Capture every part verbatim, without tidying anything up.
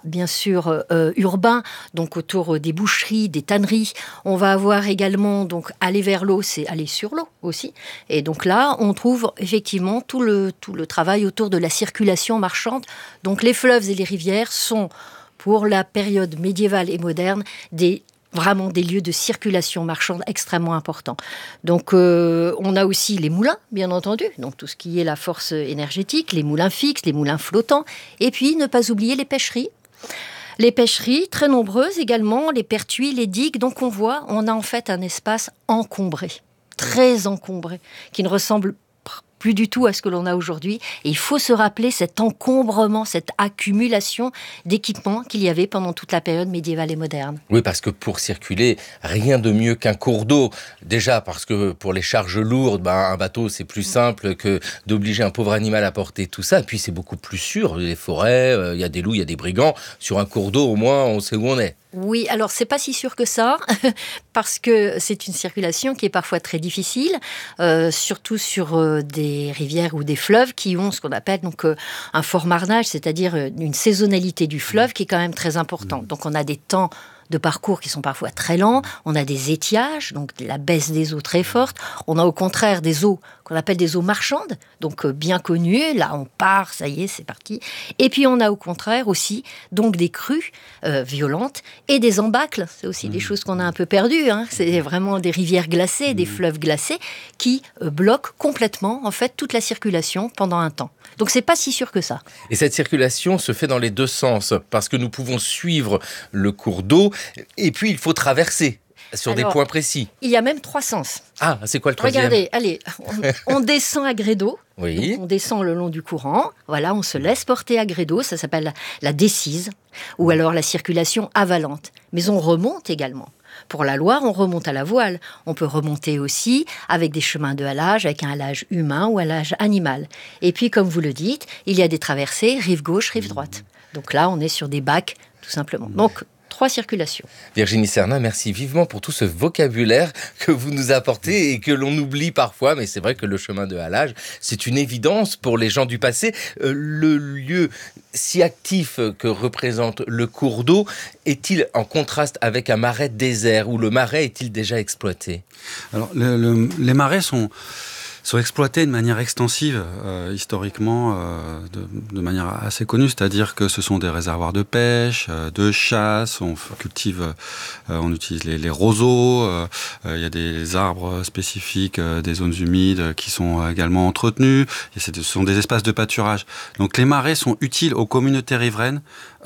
bien sûr euh, urbain, donc autour des boucheries, des tanneries. On va avoir également, donc aller vers l'eau, c'est aller sur l'eau aussi. Et donc là, on trouve effectivement tout le, tout le travail autour de la circulation marchande. Donc les fleuves et les rivières sont, pour la période médiévale et moderne, des vraiment des lieux de circulation marchande extrêmement importants. Donc, euh, on a aussi les moulins, bien entendu, donc tout ce qui est la force énergétique, les moulins fixes, les moulins flottants, et puis ne pas oublier les pêcheries. Les pêcheries, très nombreuses également, les pertuis, les digues. Donc, on voit, on a en fait un espace encombré, très encombré, qui ne ressemble plus du tout à ce que l'on a aujourd'hui. Et il faut se rappeler cet encombrement, cette accumulation d'équipements qu'il y avait pendant toute la période médiévale et moderne. Oui, parce que pour circuler, rien de mieux qu'un cours d'eau. Déjà, parce que pour les charges lourdes, ben, un bateau, c'est plus simple que d'obliger un pauvre animal à porter tout ça. Et puis, c'est beaucoup plus sûr. Les forêts, il euh, y a des loups, il y a des brigands. Sur un cours d'eau, au moins, on sait où on est. Oui, alors c'est pas si sûr que ça, parce que c'est une circulation qui est parfois très difficile, euh, surtout sur euh, des rivières ou des fleuves qui ont ce qu'on appelle donc euh, un fort marnage, c'est-à-dire euh, une saisonnalité du fleuve qui est quand même très importante. Donc on a des temps de parcours qui sont parfois très lents, on a des étiages, donc la baisse des eaux très forte, on a au contraire des eaux qu'on appelle des eaux marchandes, donc euh, bien connues, là on part, ça y est, c'est parti, et puis on a au contraire aussi donc des crues euh, violentes et des embâcles, c'est aussi mmh. des choses qu'on a un peu perdues, hein. C'est vraiment des rivières glacées, mmh. des fleuves glacés qui euh, bloquent complètement en fait toute la circulation pendant un temps. Donc c'est pas si sûr que ça. Et cette circulation se fait dans les deux sens, parce que nous pouvons suivre le cours d'eau, et puis il faut traverser sur Alors, des points précis. Il y a même trois sens. Ah, c'est quoi le troisième ? Regardez, allez, on, on descend à gré d'eau. Oui. Donc on descend le long du courant. Voilà, on se laisse porter à gré d'eau. Ça s'appelle la, la décise, ou alors la circulation avalante. Mais on remonte également. Pour la Loire, on remonte à la voile. On peut remonter aussi avec des chemins de halage, avec un halage humain ou halage animal. Et puis, comme vous le dites, il y a des traversées, rive gauche, rive droite. Donc là, on est sur des bacs, tout simplement. Donc, trois circulations. Virginie Sernin, merci vivement pour tout ce vocabulaire que vous nous apportez et que l'on oublie parfois, mais c'est vrai que le chemin de halage, c'est une évidence pour les gens du passé. Euh, le lieu si actif que représente le cours d'eau est-il en contraste avec un marais désert où le marais est-il déjà exploité ? Alors, le, le, les marais sont... sont exploités de manière extensive, euh, historiquement, euh, de, de manière assez connue, c'est-à-dire que ce sont des réservoirs de pêche, euh, de chasse, on cultive, euh, on utilise les, les roseaux, euh, euh, il y a des arbres spécifiques, euh, des zones humides qui sont également entretenus, et c'est, ce sont des espaces de pâturage. Donc les marais sont utiles aux communautés riveraines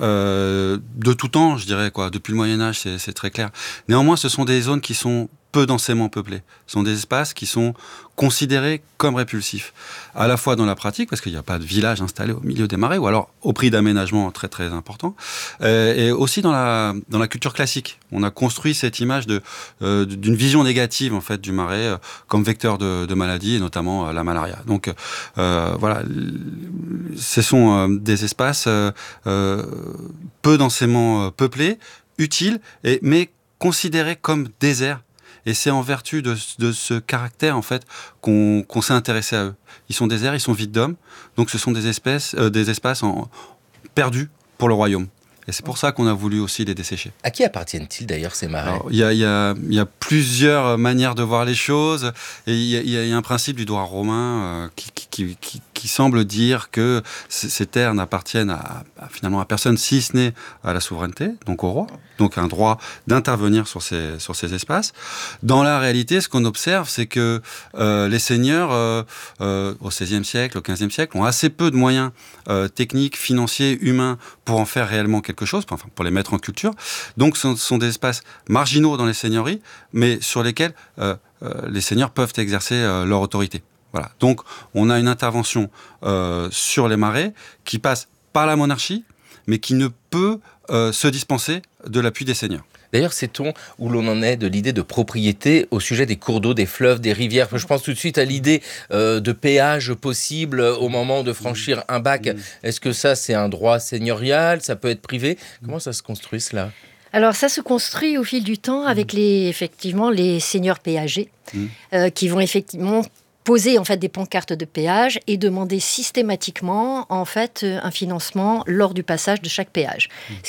euh, de tout temps, je dirais, quoi. Depuis le Moyen-Âge, c'est, c'est très clair. Néanmoins, ce sont des zones qui sont peu densément peuplés. Ce sont des espaces qui sont considérés comme répulsifs. À la fois dans la pratique, parce qu'il n'y a pas de village installé au milieu des marais, ou alors au prix d'aménagements très très importants, euh, et aussi dans la, dans la culture classique. On a construit cette image de, euh, d'une vision négative en fait, du marais euh, comme vecteur de, de maladies, et notamment euh, la malaria. Donc euh, voilà, ce sont euh, des espaces euh, euh, peu densément euh, peuplés, utiles, et, mais considérés comme déserts. Et c'est en vertu de, de ce caractère, en fait, qu'on, qu'on s'est intéressé à eux. Ils sont déserts, ils sont vides d'hommes, donc ce sont des, espèces, euh, des espaces en, perdus pour le royaume. Et c'est pour ça qu'on a voulu aussi les dessécher. À qui appartiennent-ils d'ailleurs ces marais ? Il y a, y, a, y a plusieurs manières de voir les choses. Et il y, y, y a un principe du droit romain euh, qui, qui, qui, qui semble dire que c- ces terres n'appartiennent à, à, finalement à personne, si ce n'est à la souveraineté, donc au roi. Donc un droit d'intervenir sur ces, sur ces espaces. Dans la réalité, ce qu'on observe, c'est que euh, les seigneurs, euh, euh, au seizième siècle, au quinzième siècle, ont assez peu de moyens euh, techniques, financiers, humains pour en faire réellement quelque chose, enfin, pour les mettre en culture. Donc ce sont des espaces marginaux dans les seigneuries, mais sur lesquels euh, euh, les seigneurs peuvent exercer euh, leur autorité. Voilà. Donc on a une intervention euh, sur les marais qui passe par la monarchie, mais qui ne peut euh, se dispenser de l'appui des seigneurs. D'ailleurs, sait-on où l'on en est de l'idée de propriété au sujet des cours d'eau, des fleuves, des rivières ? Je pense tout de suite à l'idée euh, de péage possible au moment de franchir un bac. Est-ce que ça, c'est un droit seigneurial ? Ça peut être privé ? Comment ça se construit, cela ? Alors ça se construit au fil du temps avec les, effectivement, les seigneurs péagers mmh. euh, qui vont effectivement poser en fait des pancartes de péage et demander systématiquement en fait un financement lors du passage de chaque péage. Mmh.